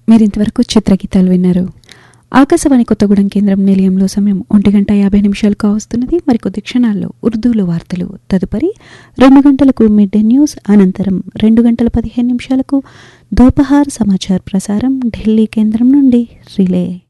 మీరింతవరకు చిత్రగీతాలు విన్నారు. ఆకాశవాణి కొత్తగూడెం కేంద్రం నిలయంలో సమయం 1:50 కావస్తున్నది. మరికొద్ది క్షణాల్లో ఉర్దూలో వార్తలు. తదుపరి 2 గంటలకు మిడ్ డే న్యూస్, అనంతరం 2:15 దోపహార్ సమాచార్ ప్రసారం ఢిల్లీ కేంద్రం నుండి రిలే.